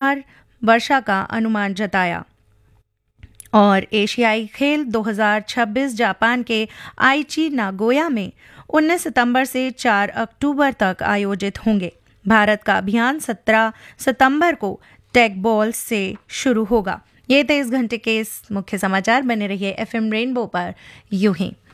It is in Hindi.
मूसलाधार वर्षा का अनुमान जताया। और एशियाई खेल 2026 जापान के आईची नागोया में 19 सितंबर से 4 अक्टूबर तक आयोजित होंगे। भारत का अभियान 17 सितंबर को टेक बॉल से शुरू होगा। ये थे इस घंटे के मुख्य समाचार। बने रहिए FM रेनबो पर यूं ही।